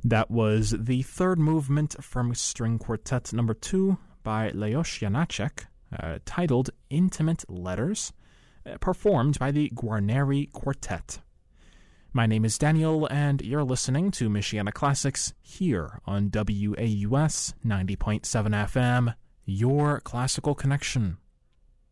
That was the third movement from String Quartet No. 2 by Leos Janáček, titled Intimate Letters, performed by the Guarneri Quartet. My name is Daniel, and you're listening to Michiana Classics here on WAUS 90.7 FM, your classical connection.